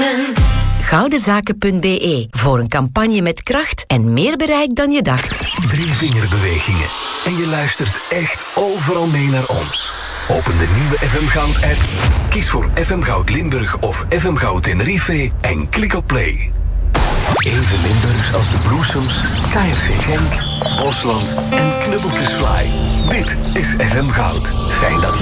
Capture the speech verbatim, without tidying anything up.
Maarten. Goudenzaken punt b e voor een campagne met kracht en meer bereik dan je dacht. Drie vingerbewegingen en je luistert echt overal mee naar ons. Open de nieuwe F M Goud app, kies voor F M Goud Limburg of F M Goud Tenerife en klik op play. Even Limburgs als de Bloesems, K R C Genk, Bosland en Knubbeltjesfly. Dit is F M Goud. Fijn dat je